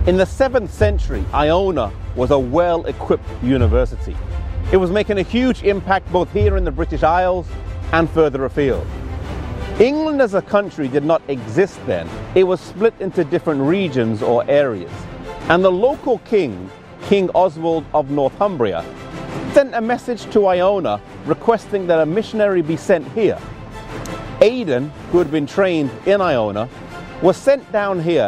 In the 7th century, Iona was a well-equipped university. It was making a huge impact both here in the British Isles and further afield. England as a country did not exist then. It was split into different regions or areas. And the local king, King Oswald of Northumbria, sent a message to Iona requesting that a missionary be sent here. Aidan, who had been trained in Iona, was sent down here